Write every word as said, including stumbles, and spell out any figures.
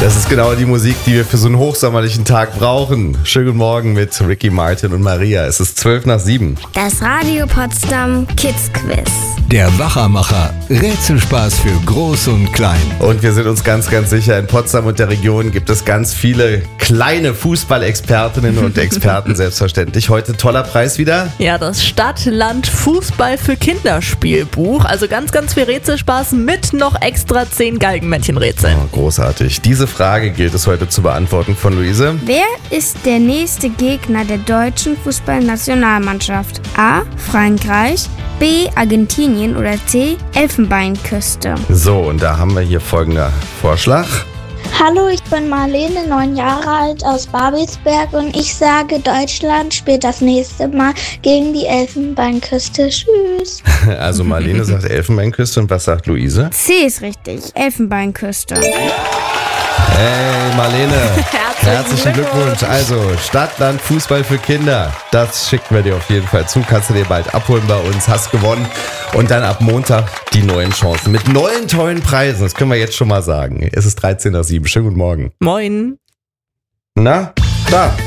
Das ist genau die Musik, die wir für so einen hochsommerlichen Tag brauchen. Schönen guten Morgen mit Ricky Martin und Maria. Es ist zwölf nach sieben. Das Radio Potsdam Kids Quiz. Der Wachermacher. Rätselspaß für Groß und Klein. Und wir sind uns ganz, ganz sicher, in Potsdam und der Region gibt es ganz viele kleine Fußballexpertinnen und Experten, selbstverständlich. Heute toller Preis wieder. Ja, das Stadt-Land Fußball für Kinderspielbuch. Also ganz, ganz viel Rätselspaß mit noch extra zehn Galgenmännchen-Rätseln. Oh, großartig. Diese Frage gilt es heute zu beantworten von Luise. Wer ist der nächste Gegner der deutschen Fußballnationalmannschaft? A. Frankreich, B. Argentinien oder C. Elfenbeinküste? So, und da haben wir hier folgender Vorschlag. Hallo, ich bin Marlene, neun Jahre alt aus Babelsberg und ich sage, Deutschland spielt das nächste Mal gegen die Elfenbeinküste. Tschüss. Also Marlene sagt Elfenbeinküste und was sagt Luise? C ist richtig, Elfenbeinküste. Hey Marlene, herzlichen, herzlichen Glückwunsch. Also Stadt, Land, Fußball für Kinder, das schicken wir dir auf jeden Fall zu. Kannst du dir bald abholen bei uns, hast gewonnen. Und dann ab Montag die neuen Chancen mit neuen tollen Preisen. Das können wir jetzt schon mal sagen. Es ist dreizehn nach sieben. Schönen guten Morgen. Moin. Na, da.